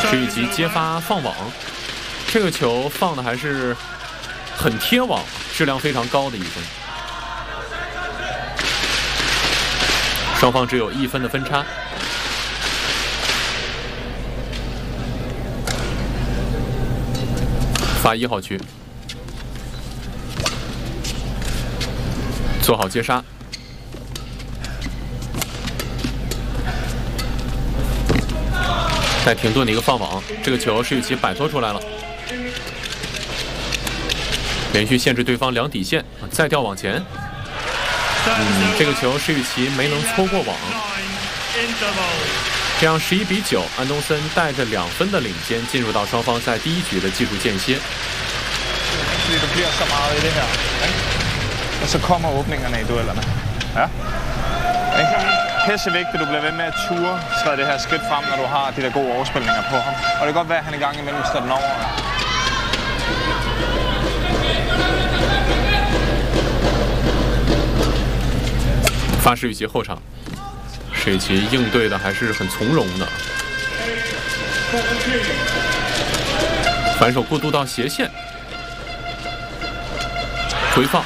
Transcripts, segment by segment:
石宇奇接发放网，这个球放的还是很贴网，质量非常高的一分。双方只有1分的分差。发1号区，做好接杀。带停顿的一个放网，这个球石宇奇摆脱出来了，连续限制对方2底线，再调往前。这个球石宇奇没能搓过网，这样11比9，安东森带着2分的领先，进入到双方在第1局的技术间歇。 Så kommer åbningerne i duellerne. Ja. Pissevigtigt, du bliver ved med at ture træde det her skridt frem, når du har de der gode overspilninger på ham. Og det kan godt være, at han i gang imellem står den over. 发石宇奇后场，石宇奇应对的还是很从容的，反手过渡到斜线，回放。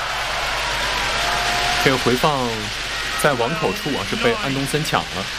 这个回放在网口处是被安东森抢了。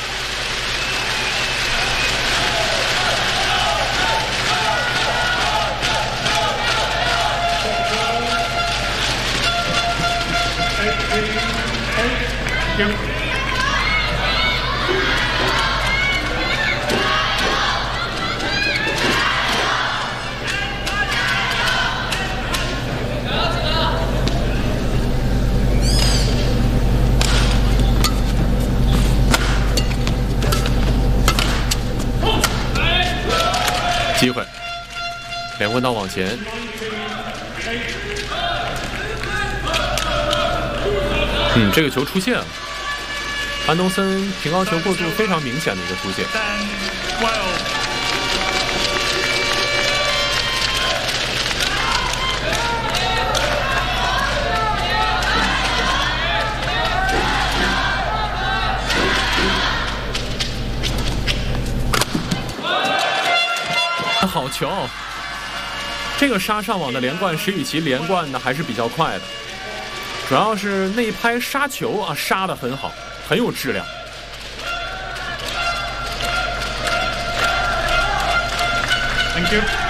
机会，连棍道往前，这个球出线了。安东森平高球过渡非常明显的一个出线。好球！这个杀上网的连贯，石宇奇连贯的还是比较快的，主要是那一拍杀球杀得很好，很有质量。 Thank you.